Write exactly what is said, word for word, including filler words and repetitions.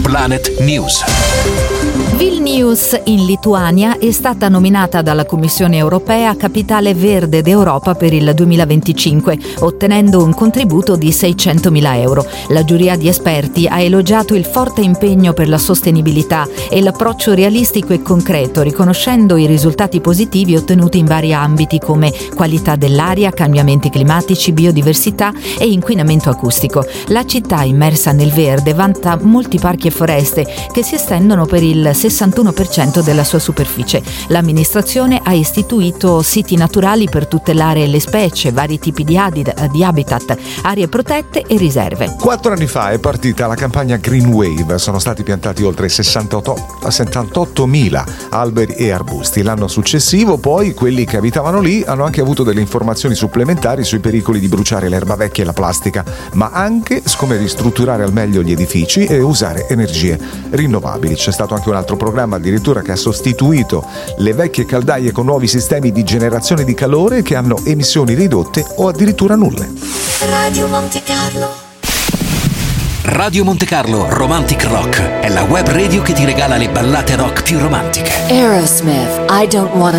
Planet News. Vilnius in Lituania è stata nominata dalla Commissione europea Capitale Verde d'Europa per il duemilaventicinque, ottenendo un contributo di seicentomila euro. La giuria di esperti ha elogiato il forte impegno per la sostenibilità e l'approccio realistico e concreto, riconoscendo i risultati positivi ottenuti in vari ambiti come qualità dell'aria, cambiamenti climatici, biodiversità e inquinamento acustico. La città, immersa nel verde, vanta molti parchi e foreste che si estendono per il sessantuno per cento della sua superficie. L'amministrazione ha istituito siti naturali per tutelare le specie, vari tipi di, adid- di habitat, aree protette e riserve. Quattro anni fa è partita la campagna Green Wave. Sono stati piantati oltre sessantottomila alberi e arbusti. L'anno successivo, poi, quelli che abitavano lì hanno anche avuto delle informazioni supplementari sui pericoli di bruciare l'erba vecchia e la plastica, ma anche su come ristrutturare al meglio gli edifici e usare energie rinnovabili. C'è stato anche un altro programma addirittura che ha sostituito le vecchie caldaie con nuovi sistemi di generazione di calore che hanno emissioni ridotte o addirittura nulle. Radio Monte Carlo. Radio Monte Carlo Romantic Rock è la web radio che ti regala le ballate rock più romantiche. Aerosmith, I Don't Wanna